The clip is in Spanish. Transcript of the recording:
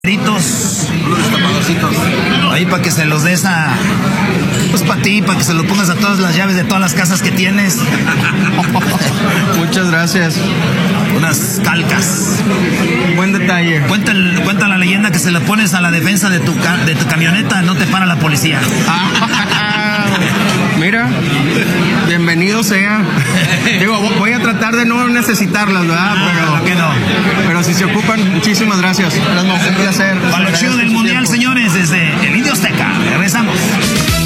Ahí para que se los des a... Pues para ti, para que se lo pongas a todas las llaves de todas las casas que tienes. Muchas gracias. Unas calcas. Buen detalle. Cuenta la leyenda que se la pones a la defensa de tu camioneta, no te para la policía. Mira, bienvenido sea. Digo, voy a tratar de no necesitarlas, ¿verdad? Pero si se ocupan, muchísimas gracias. Un placer. Para lo chido del mundial, señores, desde el Indio Azteca. Regresamos.